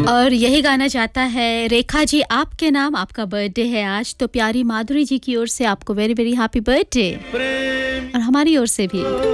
और यही गाना चाहता है रेखा जी आपके नाम, आपका बर्थडे है आज, तो प्यारी माधुरी जी की ओर से आपको वेरी वेरी हैप्पी बर्थडे और हमारी ओर से भी।